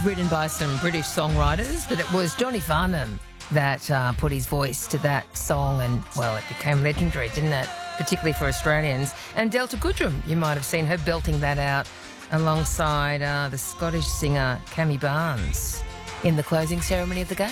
written by some British songwriters, but it was Johnny Farnham that put his voice to that song, and, well, it became legendary, didn't it? Particularly for Australians. And Delta Goodrem, you might have seen her belting that out alongside the Scottish singer Cammy Barnes in the closing ceremony of the game.